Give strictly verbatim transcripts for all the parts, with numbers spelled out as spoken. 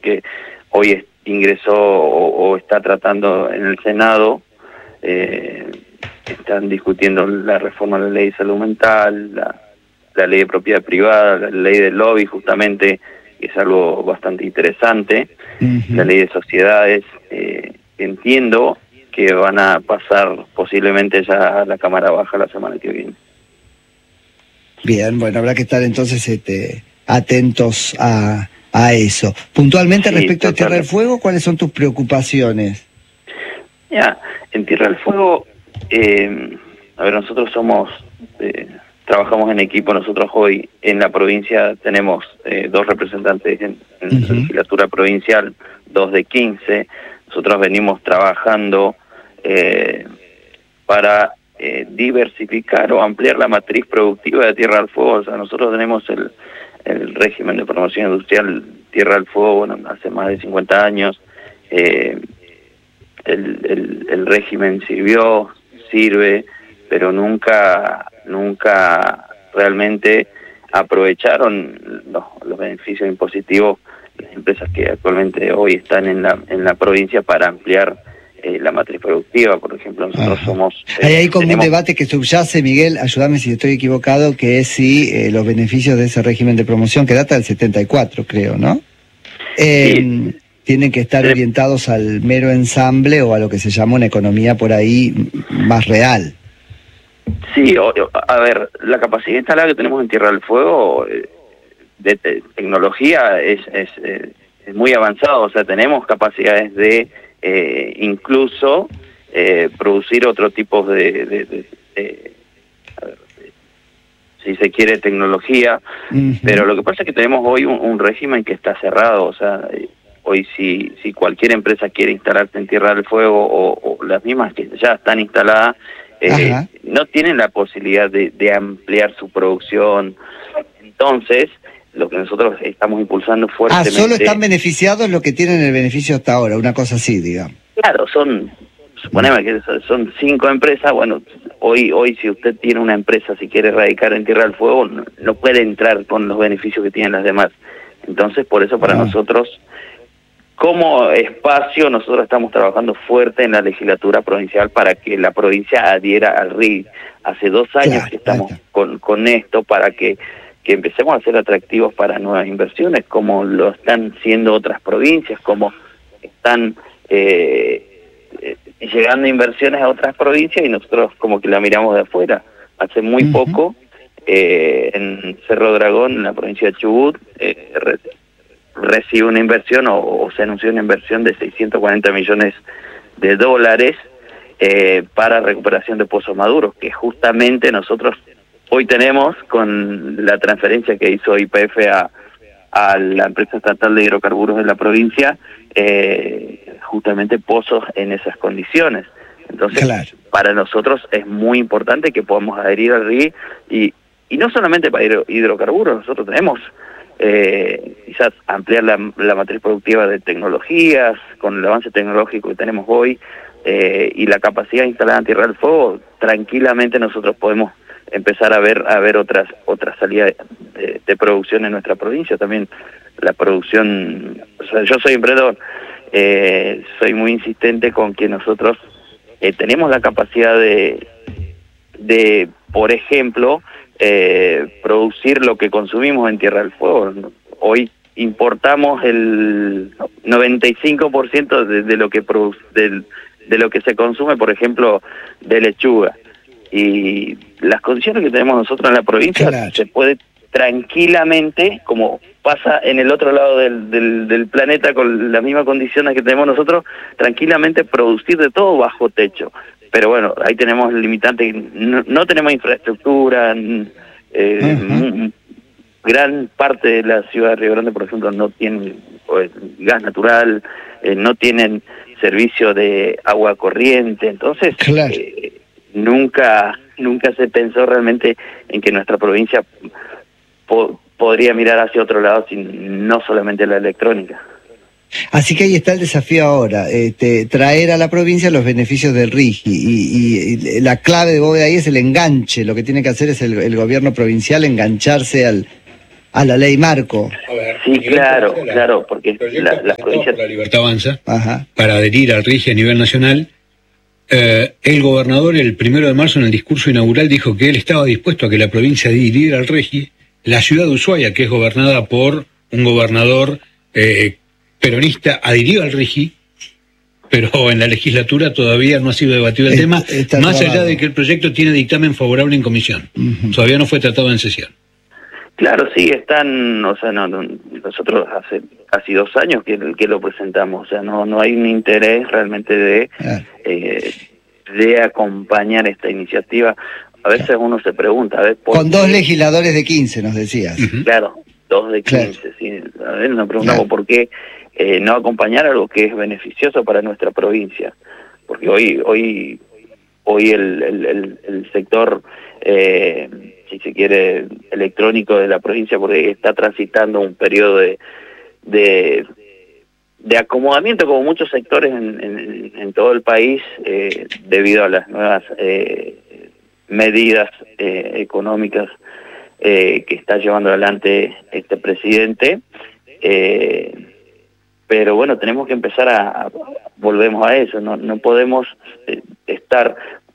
que hoy es, ingresó o, o está tratando en el Senado. Eh, están discutiendo la reforma de la ley de salud mental, la, la ley de propiedad privada, la ley del lobby, justamente, que es algo bastante interesante, uh-huh. La ley de sociedades. Eh, entiendo que van a pasar posiblemente ya a la Cámara Baja la semana que viene. Bien, bueno, habrá que estar entonces este, atentos a, a eso. Puntualmente, sí, respecto totalmente. A Tierra del Fuego, ¿cuáles son tus preocupaciones? Ya, en Tierra del Fuego, eh, a ver, nosotros somos, eh, trabajamos en equipo. Nosotros hoy en la provincia tenemos eh, dos representantes en, en uh-huh. la legislatura provincial, dos de quince. Nosotros venimos trabajando eh, para eh, diversificar o ampliar la matriz productiva de Tierra del Fuego. O sea, nosotros tenemos el, el régimen de promoción industrial Tierra del Fuego, bueno, hace más de cincuenta años. Eh, el, el, el régimen sirvió, sirve, pero nunca, nunca realmente aprovecharon los, los beneficios impositivos las empresas que actualmente hoy están en la, en la provincia para ampliar eh, la matriz productiva. Por ejemplo, nosotros Ajá. somos... Eh, hay ahí como tenemos... un debate que subyace, Miguel, ayúdame si estoy equivocado, que es si eh, los beneficios de ese régimen de promoción, que data del setenta y cuatro, creo, ¿no? Eh, sí. Tienen que estar sí. orientados al mero ensamble o a lo que se llama una economía por ahí más real. Sí, o, a ver, la capacidad instalada que tenemos en Tierra del Fuego... Eh, de te tecnología es, es, eh, es muy avanzado. O sea, tenemos capacidades de eh, incluso eh, producir otro tipo de, de, de, de, a ver, de, si se quiere, tecnología, uh-huh. pero lo que pasa es que tenemos hoy un, un régimen que está cerrado. O sea, eh, hoy si, si cualquier empresa quiere instalarse en Tierra del Fuego o, o las mismas que ya están instaladas, eh, no tienen la posibilidad de, de ampliar su producción. Entonces, lo que nosotros estamos impulsando fuertemente... Ah, solo están beneficiados los que tienen el beneficio hasta ahora, una cosa así, digamos. Claro, son, suponemos que son cinco empresas. Bueno, hoy hoy si usted tiene una empresa, si quiere radicar en Tierra del Fuego, no, no puede entrar con los beneficios que tienen las demás. Entonces, por eso para ah. nosotros, como espacio, nosotros estamos trabajando fuerte en la legislatura provincial para que la provincia adhiera al R I I. Hace dos años claro, que estamos con, con esto para que... que empecemos a ser atractivos para nuevas inversiones, como lo están siendo otras provincias, como están eh, eh, llegando inversiones a otras provincias y nosotros como que la miramos de afuera. Hace muy uh-huh. poco, eh, en Cerro Dragón, en la provincia de Chubut, eh, re, recibe una inversión o, o se anunció una inversión de seiscientos cuarenta millones de dólares eh, para recuperación de pozos maduros, que justamente nosotros hoy tenemos con la transferencia que hizo Y P F a, a la empresa estatal de hidrocarburos de la provincia, eh, justamente pozos en esas condiciones. Entonces, claro. para nosotros es muy importante que podamos adherir al R I I y, y no solamente para hidro, hidrocarburos, nosotros tenemos eh, quizás ampliar la, la matriz productiva de tecnologías, con el avance tecnológico que tenemos hoy eh, y la capacidad instalada en Tierra del Fuego, tranquilamente nosotros podemos empezar a ver a ver otras otras salidas de, de, de producción en nuestra provincia. También la producción, o sea, yo soy emprendedor, eh, soy muy insistente con que nosotros eh, tenemos la capacidad de, de por ejemplo, eh, producir lo que consumimos en Tierra del Fuego. Hoy importamos el noventa y cinco por ciento de, de lo que produ de, de lo que se consume, por ejemplo, de lechuga. Y las condiciones que tenemos nosotros en la provincia, claro. se puede tranquilamente, como pasa en el otro lado del, del, del planeta con las mismas condiciones que tenemos nosotros, tranquilamente producir de todo bajo techo. Pero bueno, ahí tenemos el limitante, no, no tenemos infraestructura, eh, uh-huh. gran parte de la ciudad de Río Grande, por ejemplo, no tienen pues, gas natural, eh, no tienen servicio de agua corriente, entonces... Claro. Eh, Nunca nunca se pensó realmente en que nuestra provincia po podría mirar hacia otro lado, sin no solamente la electrónica. Así que ahí está el desafío ahora, este, traer a la provincia los beneficios del R I I, y, y, y la clave de vos de ahí es el enganche. Lo que tiene que hacer es el, el gobierno provincial engancharse al, a la ley marco. A ver, Sí, claro, la, claro, porque la, la provincia... La Libertad Avanza, Ajá. para adherir al RIGI a nivel nacional, eh, el gobernador el primero de marzo en el discurso inaugural dijo que él estaba dispuesto a que la provincia adhiriera al RIGI. La ciudad de Ushuaia, que es gobernada por un gobernador eh, peronista, adhirió al RIGI, pero en la legislatura todavía no ha sido debatido el Es, tema, más trabado. allá de que el proyecto tiene dictamen favorable en comisión. Uh-huh. Todavía no fue tratado en sesión. Claro, sí, están, o sea, no, no, nosotros hace casi dos años que, que lo presentamos, o sea, no no hay un interés realmente de, ah. eh, de acompañar esta iniciativa. A veces claro. uno se pregunta, a ver, ¿por Con qué? dos legisladores de quince, nos decías. Uh-huh. Claro, dos de quince, claro. sí. A ver, nos preguntamos claro. por qué eh, no acompañar algo que es beneficioso para nuestra provincia, porque hoy hoy hoy el, el, el, el sector... Eh, si se quiere, electrónico de la provincia, porque está transitando un periodo de de, de acomodamiento como muchos sectores en, en, en todo el país, eh, debido a las nuevas eh, medidas eh, económicas eh, que está llevando adelante este presidente. Eh, pero bueno, tenemos que empezar a, a volvemos a eso, no, no podemos eh, estar...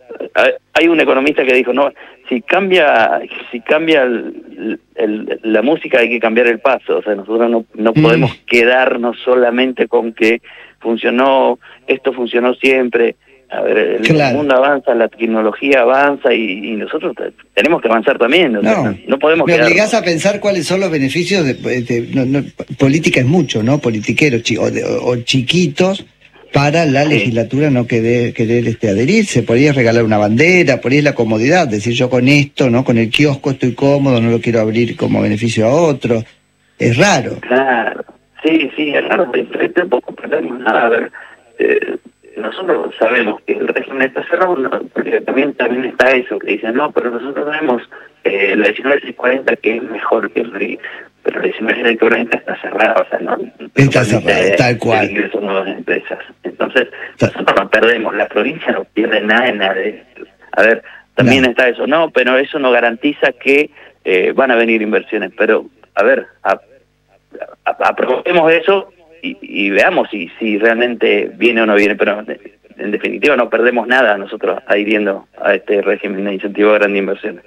Hay un economista que dijo, no, si cambia si cambia el, el, la música hay que cambiar el paso, o sea, nosotros no, no podemos mm. quedarnos solamente con que funcionó, esto funcionó siempre. A ver, el, claro. el mundo avanza, la tecnología avanza y, y nosotros tenemos que avanzar también, o sea, no, no, no podemos me quedarnos. obligás a pensar cuáles son los beneficios de, de no, no, política es mucho, ¿no? Politiqueros chi, o, de, o chiquitos para la legislatura no querer, querer este, adherirse. Podrías regalar una bandera, podrías la comodidad, decir yo con esto, no con el kiosco estoy cómodo, no lo quiero abrir como beneficio a otro. Es raro. Claro, sí, sí, es raro, pero tampoco perdemos nada. A ver, eh, nosotros sabemos que el régimen está cerrado, no, porque también también está eso, que dicen, no, pero nosotros sabemos eh, la diecinueve seiscientos cuarenta que es mejor que el R I, pero la diecinueve seiscientos cuarenta está cerrada, o sea, no... Está cerrada, tal cual. Ingreso nuevas empresas. Entonces, nosotros no perdemos, la provincia no pierde nada en nada de esto. A ver, también no. está eso, no, pero eso no garantiza que eh, van a venir inversiones, pero, a ver, a, a, aprobemos eso y, y veamos si, si realmente viene o no viene, pero en definitiva no perdemos nada nosotros adhiriendo a este régimen de incentivo a grandes inversiones.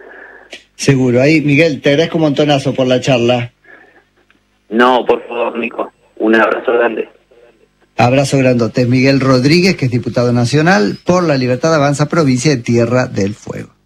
Seguro. Ahí, Miguel, te agradezco un montonazo por la charla. No, por favor, Nico. Un abrazo grande. Abrazo grandote. Miguel Rodríguez, que es diputado nacional por la Libertad Avanza, provincia de Tierra del Fuego.